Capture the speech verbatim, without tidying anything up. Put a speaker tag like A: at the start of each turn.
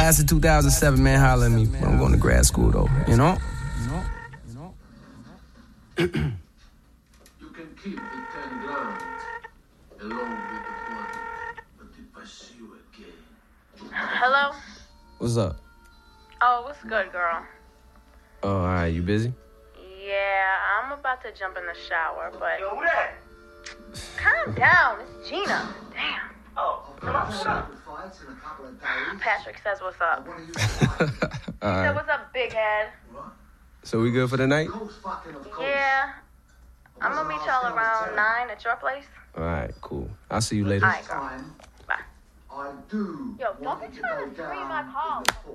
A: class of two thousand seven, man, holler at me when I'm going to grad school, though. You know? You know? You know?
B: You can keep the ten grand along with the body, but if I see you again.
C: Hello?
A: What's up?
C: Oh, what's good, girl?
A: Oh, all right. You busy?
C: Yeah, I'm about to jump in the shower, but... Yo, who that? Calm down. It's Gina. Damn. Oh,
A: oh
C: Patrick says what's up.
A: All
C: He
A: right.
C: said, what's up, big head?
A: So we good for the night?
C: Yeah. I'm gonna meet y'all around nine at your place.
A: All right, cool. I'll see you later.
C: All right, girl. Bye.
B: I do.
C: Yo, don't be trying to scream my call.